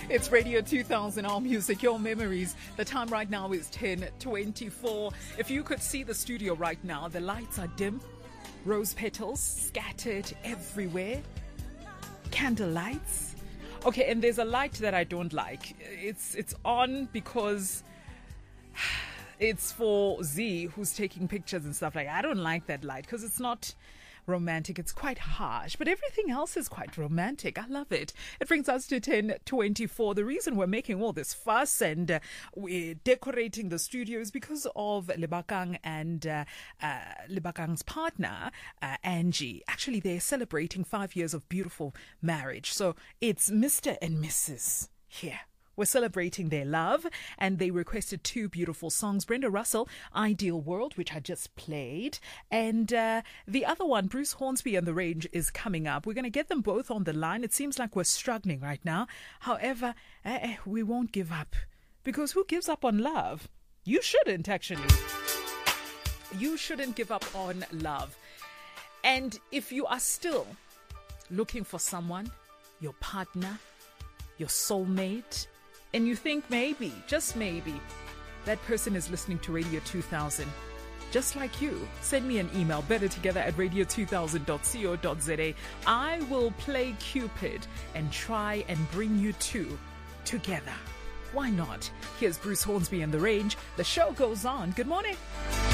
It's Radio 2000, Our Music, Your Memories. The time right now is 10:24. If you could see the studio right now, the lights are dim. Rose petals scattered everywhere. Candle lights. Okay, and there's a light that I don't like. It's on because it's for Z, who's taking pictures and stuff like that. I don't like that light because it's not romantic. It's quite harsh, but everything else is quite romantic. I love it. It brings us to 10:24. The reason we're making all this fuss and we're decorating the studio is because of Lebakang and Lebakang's partner, Angie. Actually, they're celebrating 5 years of beautiful marriage. So it's Mr. and Mrs. here. We're celebrating their love, and they requested two beautiful songs. Brenda Russell, Ideal World, which I just played, and the other one, Bruce Hornsby and the Range, is coming up. We're going to get them both on the line. It seems like we're struggling right now. However, we won't give up, because who gives up on love? You shouldn't, actually. You shouldn't give up on love. And if you are still looking for someone, your partner, your soulmate, and you think maybe, just maybe, that person is listening to Radio 2000, just like you, send me an email, bettertogether@radio2000.co.za. I will play Cupid and try and bring you two together. Why not? Here's Bruce Hornsby and the Range. The show goes on. Good morning.